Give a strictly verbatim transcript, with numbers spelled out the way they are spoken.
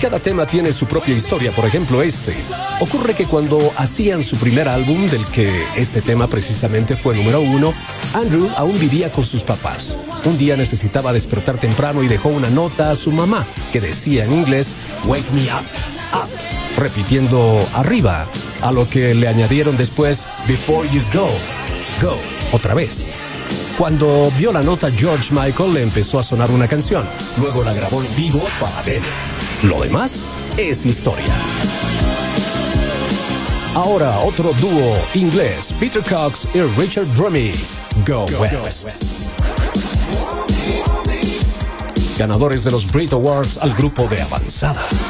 cada tema tiene su propia historia. Por ejemplo, este. Ocurre que cuando hacían su primer álbum, del que este tema precisamente fue número uno, Andrew aún vivía con sus papás. Un día necesitaba despertar temprano y dejó una nota a su mamá que decía en inglés, "Wake me up, up", repitiendo arriba, a lo que le añadieron después, "Before you go, go", otra vez. Cuando vio la nota, George Michael le empezó a sonar una canción. Luego la grabó en vivo para él. Lo demás es historia. Ahora otro dúo inglés, Peter Cox y Richard Drummie, Go, Go West. West. Ganadores de los Brit Awards al grupo de avanzada.